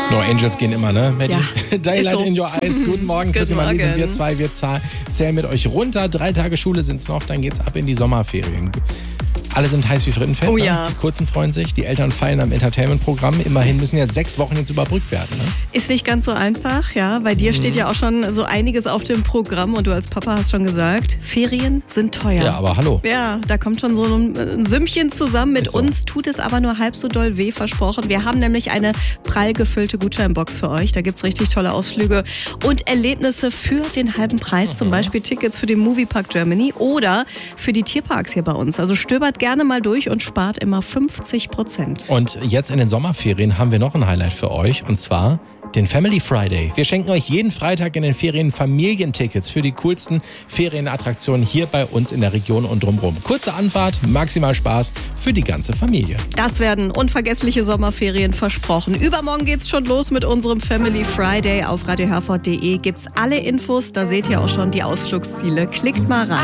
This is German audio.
No Angels gehen immer, ne? Maddie? Ja, Daylight so. in your eyes. Guten Morgen, Chrissy Guten Marlin sind wir Morgen. zwei. Wir zählen mit euch runter. 3 Tage Schule sind's noch, dann geht's ab in die Sommerferien. Alle sind heiß wie Frittenfett. Oh ne? ja. Die Kurzen freuen sich, die Eltern feilen am Entertainment-Programm. Immerhin müssen ja 6 Wochen jetzt überbrückt werden. Ne? Ist nicht ganz so einfach, ja. Bei dir steht ja auch schon so einiges auf dem Programm und du als Papa hast schon gesagt, Ferien sind teuer. Ja, aber hallo. Ja, da kommt schon so ein Sümmchen zusammen. Mit Ist so. uns tut es aber nur halb so doll weh, versprochen. Wir haben nämlich eine prall gefüllte Gutscheinbox für euch. Da gibt's richtig tolle Ausflüge und Erlebnisse für den halben Preis. Zum Beispiel Tickets für den Moviepark Germany oder für die Tierparks hier bei uns. Also stöbert gerne mal durch und spart immer 50%. Und jetzt in den Sommerferien haben wir noch ein Highlight für euch, und zwar den Family Friday. Wir schenken euch jeden Freitag in den Ferien Familientickets für die coolsten Ferienattraktionen hier bei uns in der Region und drumherum. Kurze Anfahrt, maximal Spaß für die ganze Familie. Das werden unvergessliche Sommerferien versprochen. Übermorgen geht's schon los mit unserem Family Friday. Auf radioherford.de gibt's alle Infos. Da seht ihr auch schon die Ausflugsziele. Klickt mal rein.